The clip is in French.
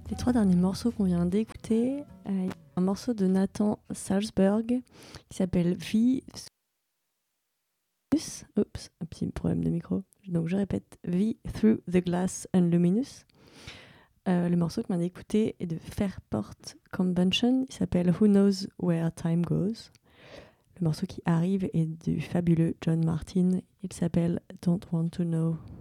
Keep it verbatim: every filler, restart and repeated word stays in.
Les trois derniers morceaux qu'on vient d'écouter, euh, il y a un morceau de Nathan Salzberg qui s'appelle V. Oups, un petit problème de micro. Donc je répète, V Through the Glass and Luminous. Euh, le morceau qu'on vient d'écouter est de Fairport Convention. Il s'appelle Who Knows Where Time Goes. Le morceau qui arrive est du fabuleux John Martin. Il s'appelle Don't Want to Know.